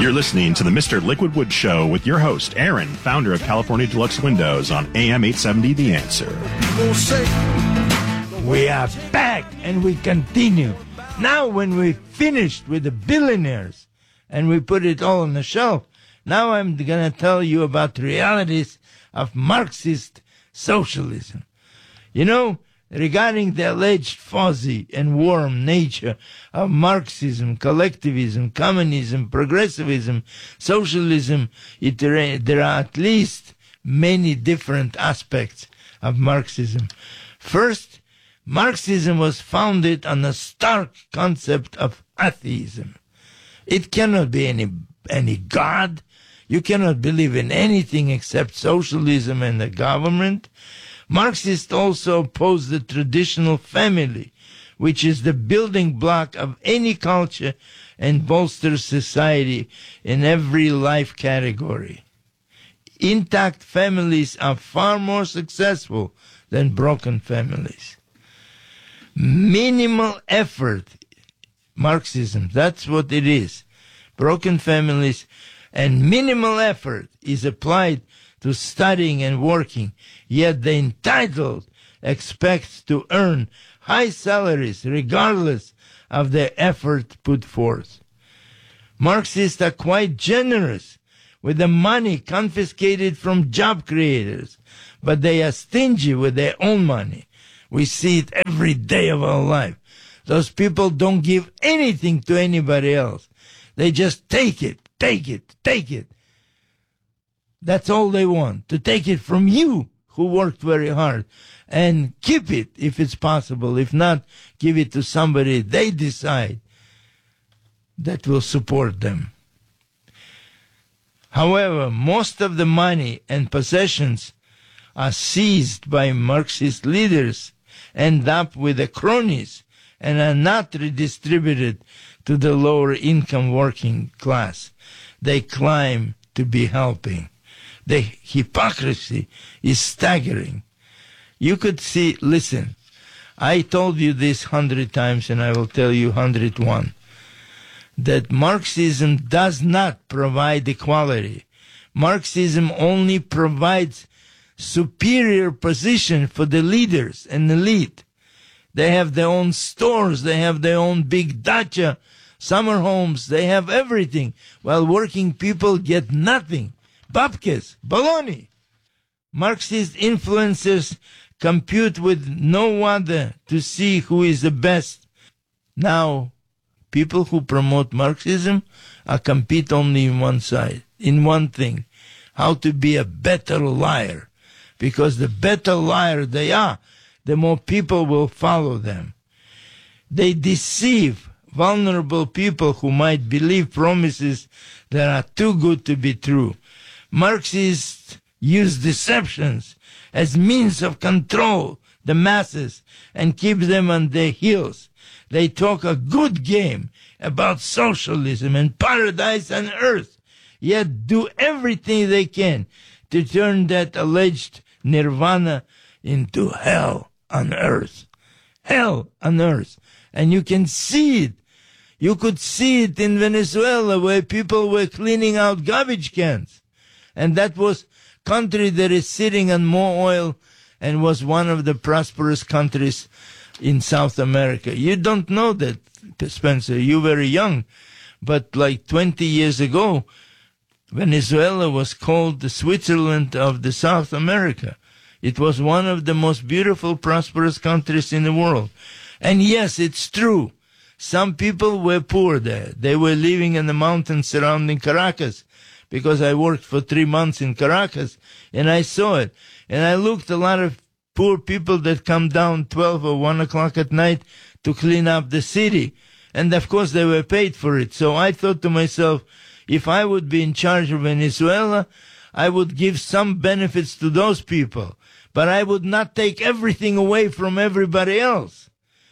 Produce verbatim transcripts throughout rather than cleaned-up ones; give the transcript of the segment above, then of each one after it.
You're listening to the Mister Liquidwood Show with your host, Aaron, founder of California Deluxe Windows on A M eight seventy The Answer. We are back and we continue. Now when we finished with the billionaires and we put it all on the shelf, now I'm going to tell you about the realities of Marxist socialism. You know, regarding the alleged fuzzy and warm nature of Marxism, collectivism, communism, progressivism, socialism, it, there are at least many different aspects of Marxism. First, Marxism was founded on a stark concept of atheism. It cannot be any any God. You cannot believe in anything except socialism and the government. Marxists also oppose the traditional family, which is the building block of any culture and bolsters society in every life category. Intact families are far more successful than broken families. Minimal effort, Marxism, that's what it is. Broken families and minimal effort is applied to studying and working, yet the entitled expect to earn high salaries regardless of their effort put forth. Marxists are quite generous with the money confiscated from job creators, but they are stingy with their own money. We see it every day of our life. Those people don't give anything to anybody else. They just take it, take it, take it. That's all they want, to take it from you who worked very hard and keep it if it's possible. If not, give it to somebody they decide that will support them. However, most of the money and possessions are seized by Marxist leaders, end up with the cronies, and are not redistributed to the lower income working class. They claim to be helping. The hypocrisy is staggering. You could see, listen, I told you this hundred times and I will tell you hundred one, that Marxism does not provide equality. Marxism only provides superior position for the leaders and elite. They have their own stores, they have their own big dacha, summer homes, they have everything, while working people get nothing. Babkes, baloney. Marxist influencers compute with no other to see who is the best. Now, people who promote Marxism are compete only in one side, in one thing, how to be a better liar. Because the better liar they are, the more people will follow them. They deceive vulnerable people who might believe promises that are too good to be true. Marxists use deceptions as means of control the masses and keep them on their heels. They talk a good game about socialism and paradise on earth, yet do everything they can to turn that alleged nirvana into hell on earth. Hell on earth. And you can see it. You could see it in Venezuela where people were cleaning out garbage cans. And that was country that is sitting on more oil and was one of the prosperous countries in South America. You don't know that, Spencer. You're very young. But like twenty years ago, Venezuela was called the Switzerland of the South America. It was one of the most beautiful, prosperous countries in the world. And yes, it's true. Some people were poor there. They were living in the mountains surrounding Caracas, because I worked for three months in Caracas, and I saw it. And I looked a lot of poor people that come down twelve or one o'clock at night to clean up the city. And of course they were paid for it. So I thought to myself, if I would be in charge of Venezuela, I would give some benefits to those people. But I would not take everything away from everybody else.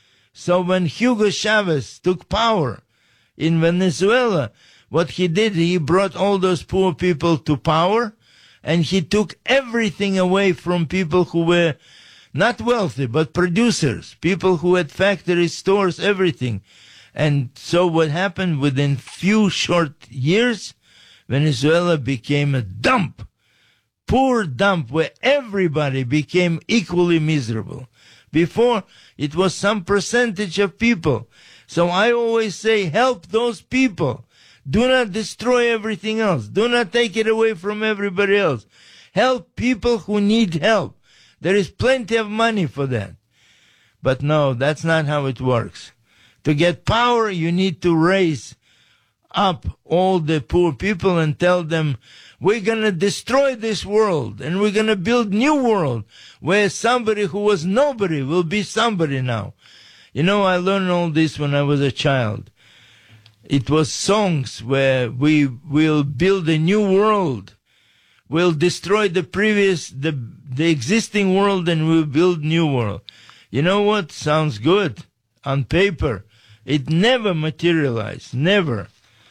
So when Hugo Chavez took power in Venezuela, what he did, he brought all those poor people to power, and he took everything away from people who were not wealthy, but producers, people who had factories, stores, everything. And so what happened, within few short years, Venezuela became a dump, poor dump where everybody became equally miserable. Before, it was some percentage of people. So I always say, help those people. Do not destroy everything else. Do not take it away from everybody else. Help people who need help. There is plenty of money for that. But no, that's not how it works. To get power, you need to raise up all the poor people and tell them, we're going to destroy this world and we're going to build new world where somebody who was nobody will be somebody now. You know, I learned all this when I was a child. It was songs where we will build a new world. We'll destroy the previous, the, the existing world and we'll build new world. You know what? Sounds good on paper. It never materialized. Never.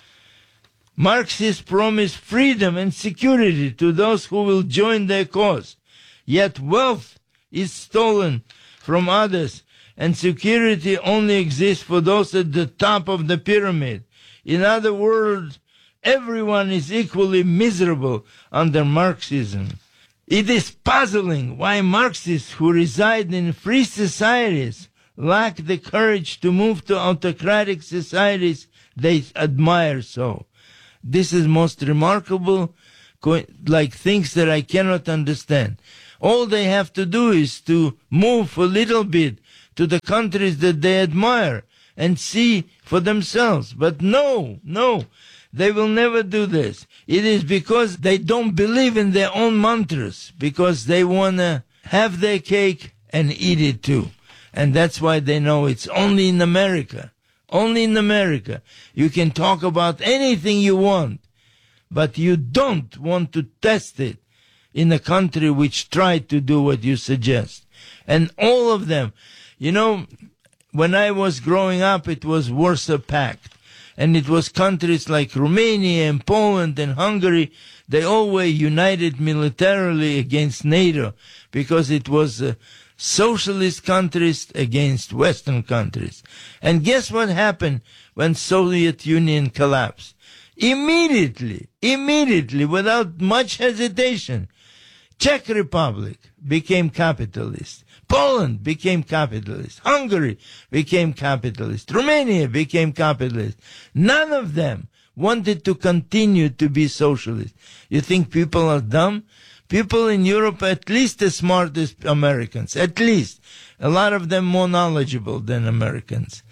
Marxists promise freedom and security to those who will join their cause. Yet wealth is stolen from others, and security only exists for those at the top of the pyramid. In other words, everyone is equally miserable under Marxism. It is puzzling why Marxists who reside in free societies lack the courage to move to autocratic societies they admire so. This is most remarkable, like things that I cannot understand. All they have to do is to move a little bit to the countries that they admire and see for themselves. But no, no, they will never do this. It is because they don't believe in their own mantras, because they want to have their cake and eat it too. And that's why they know it's only in America. Only in America. You can talk about anything you want, but you don't want to test it in a country which tried to do what you suggest. And all of them, you know, when I was growing up, it was Warsaw Pact. And it was countries like Romania and Poland and Hungary. They all were united militarily against NATO because it was uh, socialist countries against Western countries. And guess what happened when Soviet Union collapsed? Immediately, immediately, without much hesitation, Czech Republic became capitalist. Poland became capitalist. Hungary became capitalist. Romania became capitalist. None of them wanted to continue to be socialist. You think people are dumb? People in Europe are at least as smart as Americans. At least. A lot of them more knowledgeable than Americans.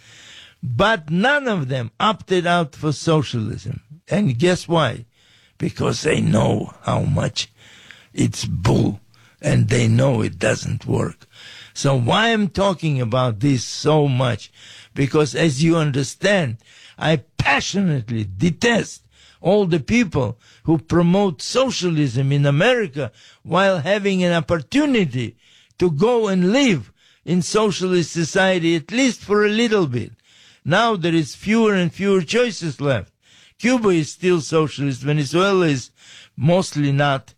But none of them opted out for socialism. And guess why? Because they know how much it's bull. And they know it doesn't work. So why I'm talking about this so much? Because as you understand, I passionately detest all the people who promote socialism in America while having an opportunity to go and live in socialist society, at least for a little bit. Now there is fewer and fewer choices left. Cuba is still socialist. Venezuela is mostly not.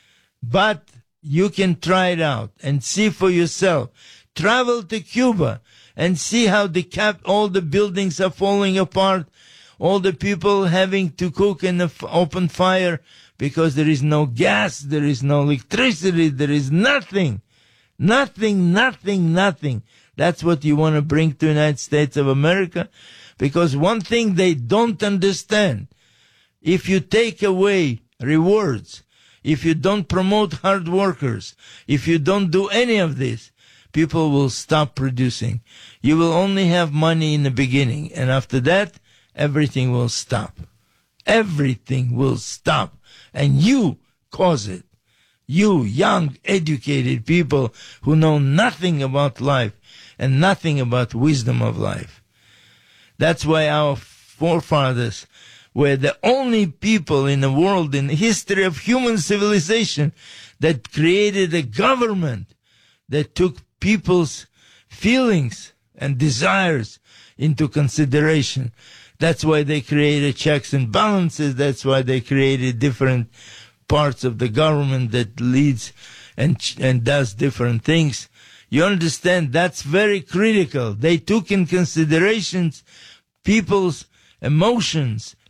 But you can try it out and see for yourself. Travel to Cuba and see how the cap, all the buildings are falling apart, all the people having to cook in the f- open fire because there is no gas, there is no electricity, there is nothing. Nothing, nothing, nothing. That's what you want to bring to the United States of America? Because one thing they don't understand, if you take away rewards, if you don't promote hard workers, if you don't do any of this, people will stop producing. You will only have money in the beginning, and after that, everything will stop. Everything will stop, and you cause it. You, young, educated people who know nothing about life and nothing about wisdom of life. That's why our forefathers were the only people in the world in the history of human civilization that created a government that took people's feelings and desires into consideration. That's why they created checks and balances. That's why they created different parts of the government that leads and and does different things. You understand? That's very critical. They took in considerations people's emotions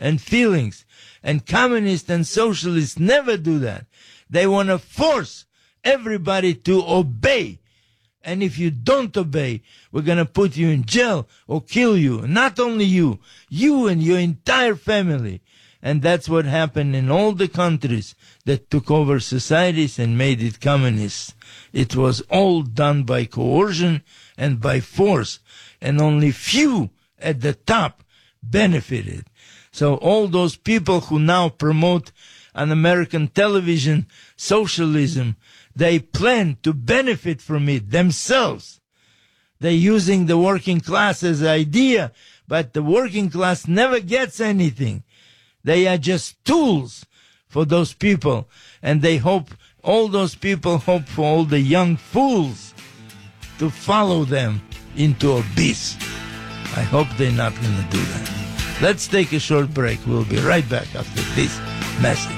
and feelings. And communists and socialists never do that. They want to force everybody to obey. And if you don't obey, we're going to put you in jail or kill you. Not only you, you and your entire family. And that's what happened in all the countries that took over societies and made it communist. It was all done by coercion and by force. And only few at the top benefited. So all those people who now promote on American television socialism, they plan to benefit from it themselves. They're using the working class as an idea, but the working class never gets anything. They are just tools for those people, and they hope, all those people hope for all the young fools to follow them into abyss. I hope they're not going to do that. Let's take a short break. We'll be right back after this message.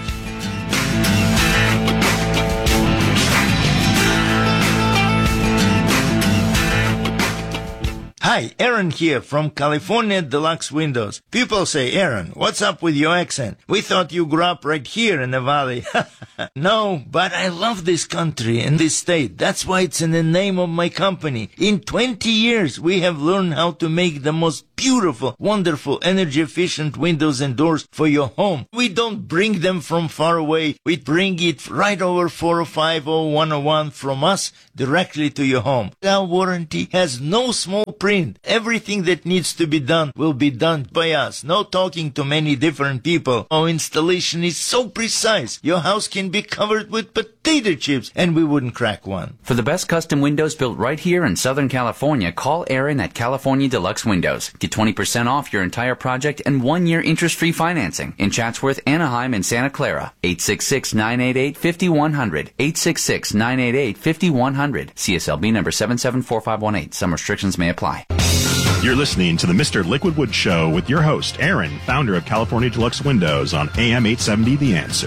Hi, Aaron here from California Deluxe Windows. People say, Aaron, what's up with your accent? We thought you grew up right here in the valley. No, but I love this country and this state. That's why it's in the name of my company. In twenty years, we have learned how to make the most beautiful, wonderful, energy-efficient windows and doors for your home. We don't bring them from far away. We bring it right over four oh five oh one oh one from us directly to your home. Our warranty has no small print. Everything that needs to be done will be done by us. No talking to many different people. Our installation is so precise. Your house can be covered with potato chips and we wouldn't crack one. For the best custom windows built right here in Southern California, call Aaron at California Deluxe Windows. Get twenty percent off your entire project and one year interest-free financing in Chatsworth, Anaheim, and Santa Clara. eight six six, nine eight eight, five one zero zero. eight six six, nine eight eight, five one zero zero. C S L B number seven seven four five one eight. Some restrictions may apply. You're listening to the Mister Liquidwood Show with your host, Aaron, founder of California Deluxe Windows on A M eight seventy The Answer.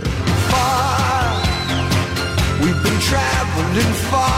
Far, we've been traveling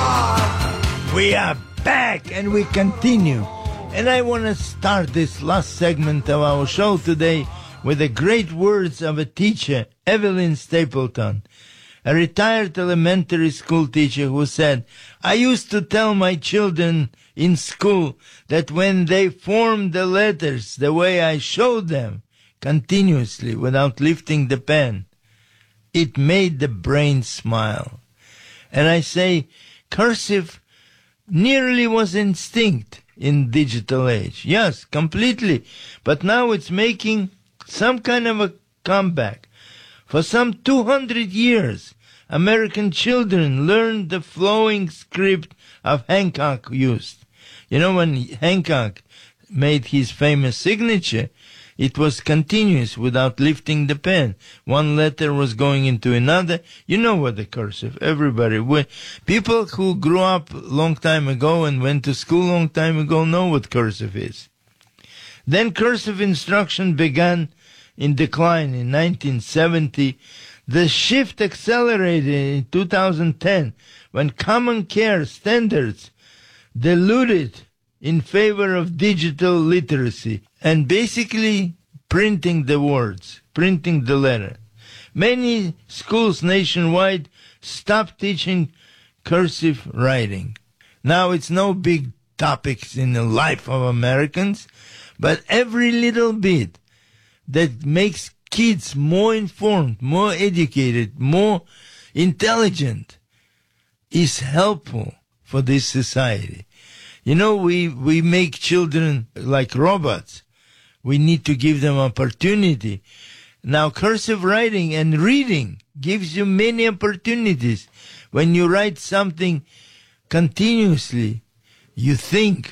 far. We are back and we continue. And I want to start this last segment of our show today with the great words of a teacher, Evelyn Stapleton, a retired elementary school teacher who said, I used to tell my children in school that when they formed the letters the way I showed them, continuously without lifting the pen, it made the brain smile. And I say, cursive nearly was instinct in digital age. Yes, completely. But now it's making some kind of a comeback. For some two hundred years, American children learned the flowing script of Hancock used. You know, when Hancock made his famous signature, it was continuous without lifting the pen. One letter was going into another. You know what the cursive, everybody. People who grew up a long time ago and went to school a long time ago know what cursive is. Then cursive instruction began in decline in nineteen seventy. The shift accelerated in two thousand ten when Common Care standards diluted in favor of digital literacy and basically printing the words, printing the letter. Many schools nationwide stopped teaching cursive writing. Now it's no big topic in the life of Americans, but every little bit that makes kids more informed, more educated, more intelligent is helpful for this society. You know, we, we make children like robots. We need to give them opportunity. Now, cursive writing and reading gives you many opportunities. When you write something continuously, you think,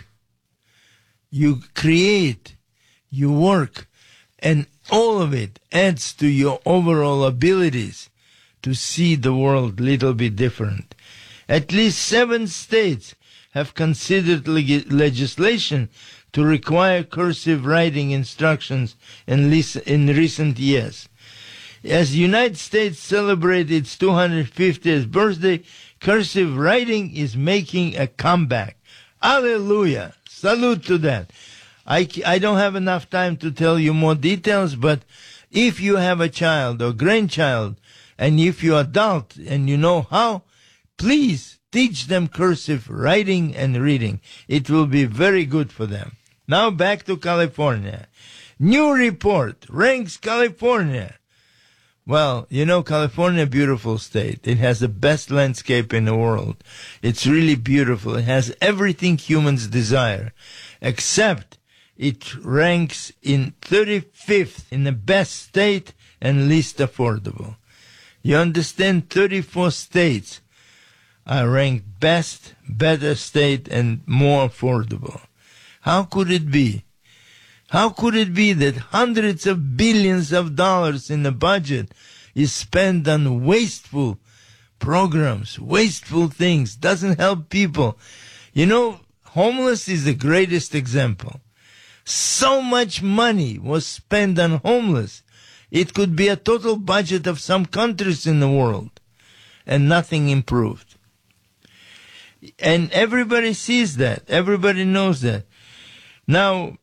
you create, you work, and all of it adds to your overall abilities to see the world a little bit different. At least seven states have considered leg- legislation to require cursive writing instructions in, lis- in recent years. As the United States celebrates its two hundred fiftieth birthday, cursive writing is making a comeback. Hallelujah! Salute to that. I, I don't have enough time to tell you more details, but If you have a child or grandchild, and if you're adult and you know how, please teach them cursive writing and reading. It will be very good for them. Now back to California. New report ranks California. Well, you know, California, beautiful state. It has the best landscape in the world. It's really beautiful. It has everything humans desire, except it ranks in thirty-fifth in the best state and least affordable. You understand? thirty-four states are ranked best, better state, and more affordable. How could it be? How could it be that hundreds of billions of dollars in the budget is spent on wasteful programs, wasteful things, doesn't help people? You know, homeless is the greatest example. So much money was spent on homeless. It could be a total budget of some countries in the world, and nothing improved. And everybody sees that. Everybody knows that. Now,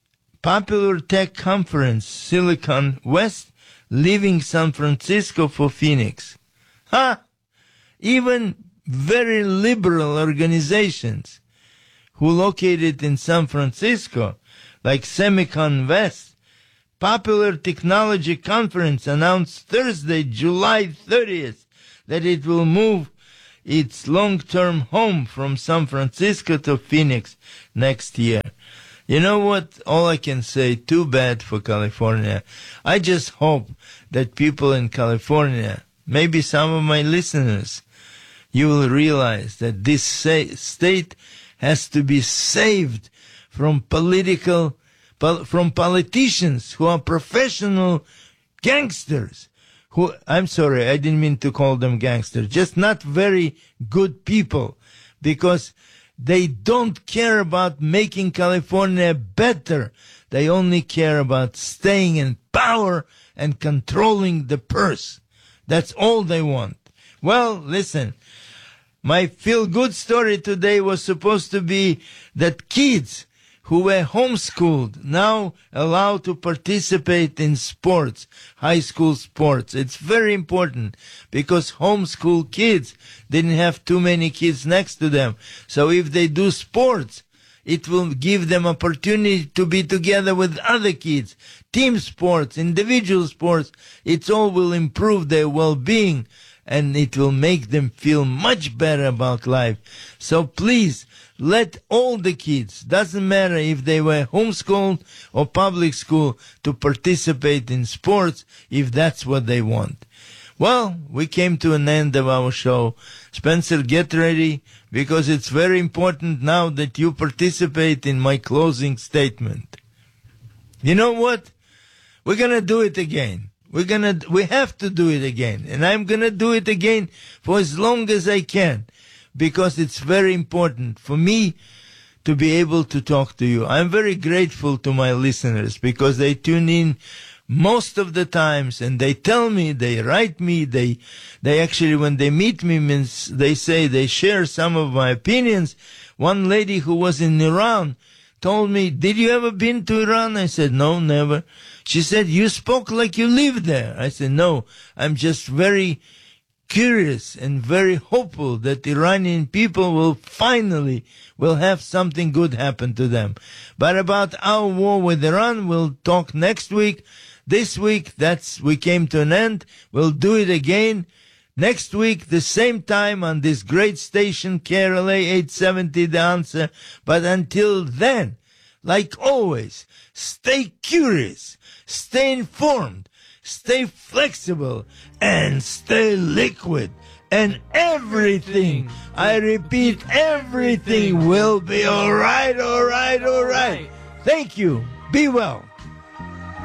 popular tech conference, Silicon West, leaving San Francisco for Phoenix. Ha! Huh? Even very liberal organizations who located in San Francisco, like Semicon West, Popular Technology Conference announced Thursday, July thirtieth, that it will move its long-term home from San Francisco to Phoenix next year. You know what? All I can say, too bad for California. I just hope that people in California, maybe some of my listeners, you will realize that this sa- state has to be saved from political, pol- from politicians who are professional gangsters. Who, I'm sorry, I didn't mean to call them gangsters, just not very good people, because they don't care about making California better. They only care about staying in power and controlling the purse. That's all they want. Well, listen, my feel-good story today was supposed to be that kids who were homeschooled now allowed to participate in sports, high school sports. It's very important because homeschool kids didn't have too many kids next to them. So if they do sports, it will give them opportunity to be together with other kids. Team sports, individual sports, it all will improve their well-being and it will make them feel much better about life. So please, let all the kids, doesn't matter if they were homeschooled or public school, to participate in sports if that's what they want. Well, we came to an end of our show. Spencer, get ready, because it's very important now that you participate in my closing statement. You know what? We're gonna do it again. We're gonna, we have to do it again. And I'm gonna do it again for as long as I can, because it's very important for me to be able to talk to you. I'm very grateful to my listeners because they tune in most of the times and they tell me, they write me, they, they actually, when they meet me, means they say, they share some of my opinions. One lady who was in Iran told me, did you ever been to Iran? I said, no, never. She said, you spoke like you lived there. I said, no, I'm just very curious and very hopeful that Iranian people will finally will have something good happen to them. But about our war with Iran, we'll talk next week. This week, that's, we came to an end. We'll do it again next week, the same time on this great station, K R L A eight seventy, The Answer. But until then, like always, stay curious, stay informed, stay flexible, and stay liquid. And everything, I repeat, everything will be all right, all right, all right. Thank you. Be well.